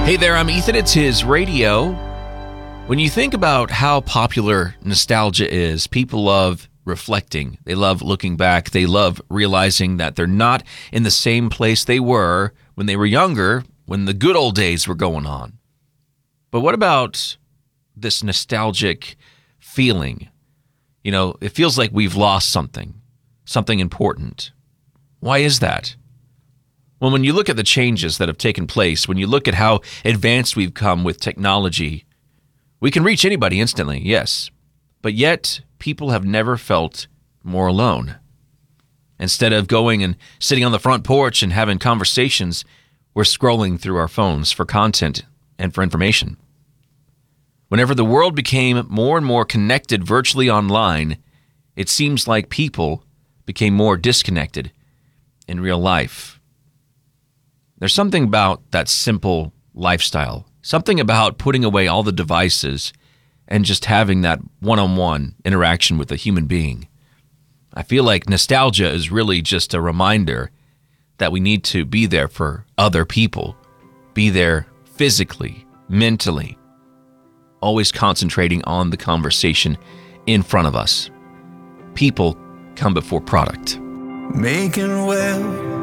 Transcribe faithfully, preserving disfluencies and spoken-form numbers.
Hey there, I'm Ethan. It's His Radio. When you think about how popular nostalgia is, people love reflecting. They love looking back. They love realizing that they're not in the same place they were when they were younger, when the good old days were going on. But what about this nostalgic feeling? You know, it feels like we've lost something, something important. Why is that? Well, when you look at the changes that have taken place, when you look at how advanced we've come with technology, we can reach anybody instantly, yes. But yet, people have never felt more alone. Instead of going and sitting on the front porch and having conversations, we're scrolling through our phones for content and for information. Whenever the world became more and more connected virtually online, it seems like people became more disconnected in real life. There's something about that simple lifestyle, something about putting away all the devices and just having that one-on-one interaction with a human being. I feel like nostalgia is really just a reminder that we need to be there for other people, be there physically, mentally, always concentrating on the conversation in front of us. People come before product. Making well